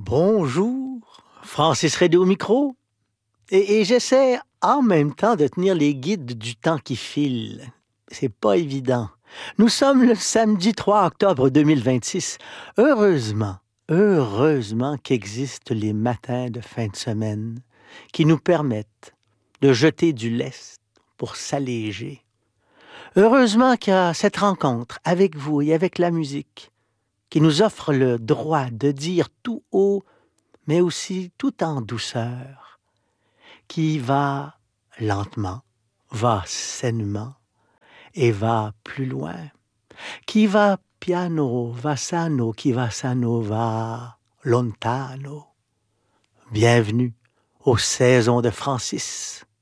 Bonjour, Francis Redé au micro. Et j'essaie en même temps de tenir les guides du temps qui file. C'est pas évident. Nous sommes le samedi 3 octobre 2026. Heureusement qu'existent les matins de fin de semaine qui nous permettent de jeter du lest pour s'alléger. Heureusement qu'il y a cette rencontre avec vous et avec la musique qui nous offre le droit de dire tout haut, mais aussi tout en douceur, qui va lentement, va sainement et va plus loin, qui va piano, va sano, qui va sano, va lontano. Bienvenue aux saisons de Francis.